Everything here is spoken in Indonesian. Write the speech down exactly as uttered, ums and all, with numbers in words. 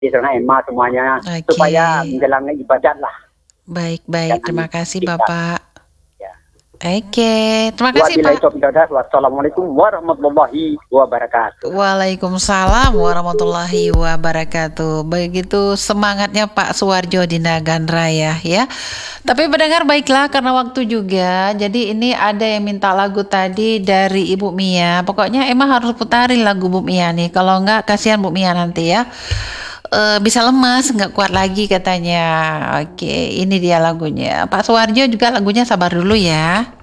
di sana emak semuanya Oke. supaya menjelang ibadah lah. Baik, baik. Jangan Terima kasih kita. Bapak. Ya. Oke, terima kasih Wabillahi Pak. taufiq wal hidayah. Wassalamualaikum warahmatullahi wabarakatuh. Waalaikumsalam warahmatullahi wabarakatuh. Begitu semangatnya Pak Suwarjo di Nagan Raya ya. Tapi pendengar baiklah karena waktu juga. Jadi ini ada yang minta lagu tadi dari Ibu Mia. Pokoknya emang harus putarin lagu Bu Mia nih. Kalau enggak kasihan Bu Mia nanti ya. Eh, bisa lemas, nggak kuat lagi katanya. Oke, ini dia lagunya. Pak Suwarjo juga lagunya sabar dulu ya.